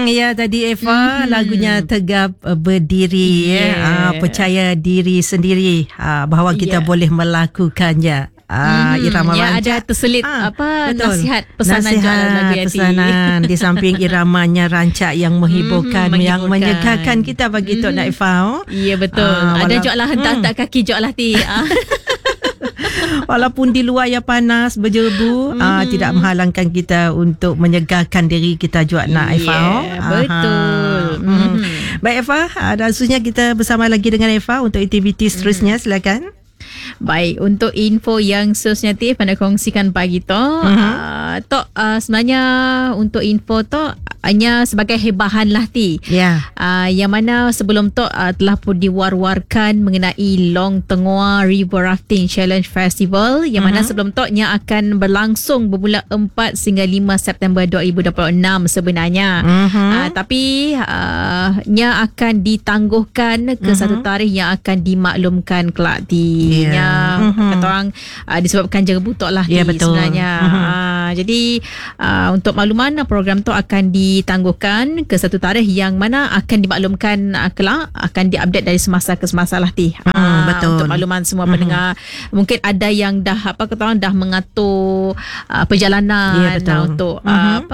Ya, tadi Eva lagunya Tegap Berdiri. Percaya diri sendiri bahawa kita boleh melakukannya. Irama ada terselit nasihat pesanan pesanan di samping iramanya rancak yang menghiburkan, yang menyegarkan kita bagi Tok Naifah. Ya, betul. Ada joklah hentak kaki joklah ti. Walaupun di luar yang panas berjerubu, tidak menghalangkan kita untuk menyegarkan diri kita juga nak Eva. Betul. Baik Eva, dan khususnya kita bersama lagi dengan Eva untuk aktiviti seterusnya. Silakan. Baik, untuk info yang seterusnya nak kongsikan pagi tu, Tok sebenarnya untuk info tu hanya sebagai hebahan lah ti. Yang mana sebelum tu telah pun diwar-warkan mengenai Long Tengua River Rafting Challenge Festival, yang mana sebelum tu nya akan berlangsung bermula 4 hingga 5 September 2026 sebenarnya. Tapi nya akan ditangguhkan ke satu tarikh yang akan dimaklumkan kelak ti. Kata orang disebabkan jerebutok lah sebenarnya. Jadi untuk makluman, program tu akan ditangguhkan ke satu tarikh yang mana akan dimaklumkan kelak, akan diupdate dari semasa ke semasa lah ti. Betul. Untuk makluman semua pendengar, mungkin ada yang dah kata orang dah mengatur perjalanan untuk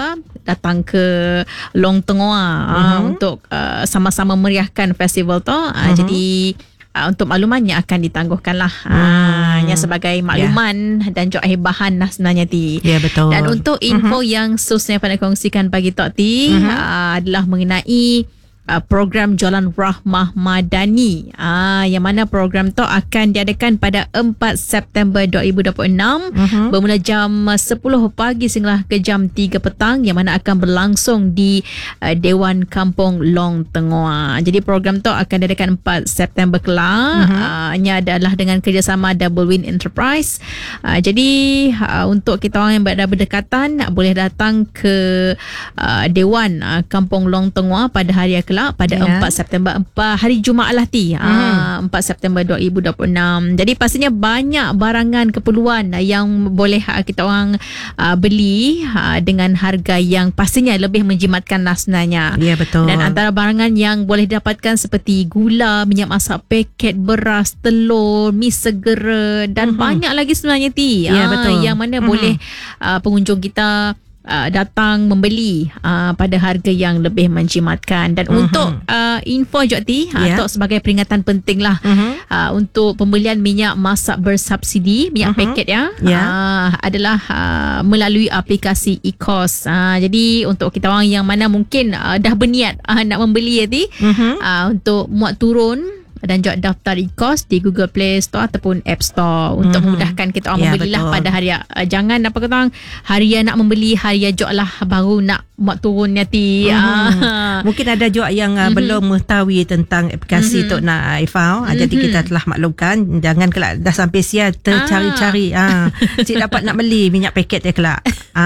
datang ke Long Tengua untuk sama-sama meriahkan festival tu. Jadi untuk maklumannya akan ditangguhkan lah. Hanya sebagai makluman dan juga hebahan lah sebenarnya ti. Betul. Dan untuk info yang seterusnya pada kongsikan pagi Tok ti adalah mengenai program Jalan Rahmah Madani, yang mana program tu akan diadakan pada 4 September 2026 bermula jam 10 pagi sehingga ke jam 3 petang, yang mana akan berlangsung di Dewan Kampung Long Tengua. Jadi program tu akan diadakan 4 September kelak. Nya adalah dengan kerjasama Double Win Enterprise. Jadi untuk kita orang yang berada berdekatan boleh datang ke Dewan Kampung Long Tengua pada hari kelak pada 4 September, hari Jumaat lah ti. 4 September 2026. Jadi pastinya banyak barangan keperluan yang boleh kita orang beli dengan harga yang pastinya lebih menjimatkan lah sebenarnya. Betul. Dan antara barangan yang boleh didapatkan seperti gula, minyak masak paket, beras, telur, mi segera dan banyak lagi sebenarnya ti. Betul. Yang mana boleh pengunjung kita datang membeli pada harga yang lebih menjimatkan. Dan untuk info juga ti, atau sebagai peringatan penting lah, untuk pembelian minyak masak bersubsidi, minyak paket adalah melalui aplikasi eCOS. Jadi untuk kita orang yang mana mungkin dah berniat nak membeli untuk muat turun dan juga daftar eCOS di Google Play Store ataupun App Store untuk memudahkan kita orang membelilah pada hari. Jangan kata orang hari nak membeli, hari jok lah baru nak muat turun ti. Mungkin ada juga yang belum mengetahui tentang aplikasi Tok Naifah. Jadi kita telah maklumkan, jangan kelak dah sampai sia tercari-cari cik dapat nak beli minyak paket dia kelak.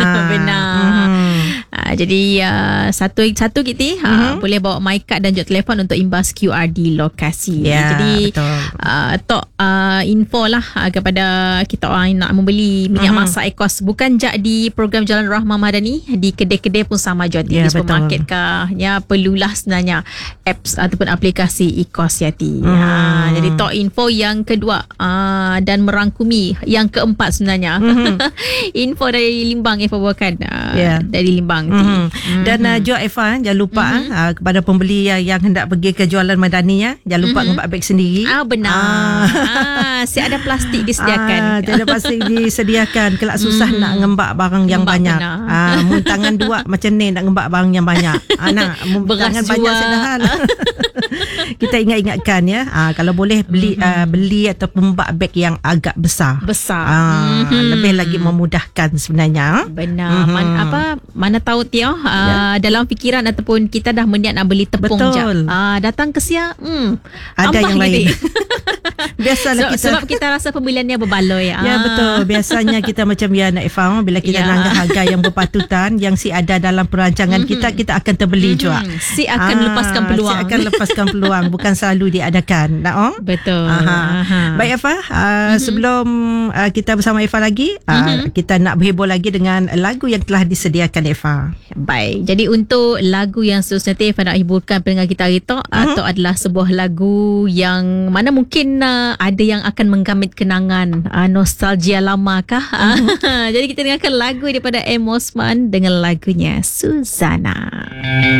Benar. Jadi satu kita boleh bawa MyCard dan juga telefon untuk imbas QR di lokasi. Jadi Tok info lah kepada kita orang yang nak membeli minyak masak eCOS, bukan je di program Jalan Rahmah Madani, di kedai-kedai pun sama juga di supermarket kah, perlulah sebenarnya apps ataupun aplikasi eCOS jadi Tok info yang kedua dan merangkumi yang keempat sebenarnya. Info dari Limbang Eva bawakan dari Limbang. Dan juga Eva, jangan lupa kepada pembeli yang hendak pergi ke jualan Madani, jangan lupa ngembat beg sendiri. Benar. Si ada plastik disediakan. Ada plastik disediakan. Kelak susah nak ngembak barang yang banyak. Tangan dua macam ni nak ngembak barang yang banyak. Tangan banyak sedahal. Kita ingatkan kalau boleh beli ataupun ngembak beg yang agak besar. Lebih lagi memudahkan sebenarnya. Benar. Mana tahu dalam fikiran ataupun kita dah berniat nak beli tepung je. Datang ke sia ada yang lain. Biasalah kita, sebab kita rasa pembeliannya berbaloi. Betul. Biasanya kita macam Naifah, bila kita langgar harga yang berpatutan, yang ada dalam perancangan kita akan terbeli juga. Si akan lepaskan peluang. jarang, bukan selalu diadakan. Betul. Baik Eva, sebelum kita bersama Eva lagi, kita nak berhibur lagi dengan lagu yang telah disediakan Eva. Baik, jadi untuk lagu yang seterusnya Eva nak hiburkan pendengar kita hari tu, atau adalah sebuah lagu yang mana mungkin ada yang akan menggamit kenangan nostalgia lama kah? Jadi kita dengarkan lagu daripada M. Osman dengan lagunya Suzana.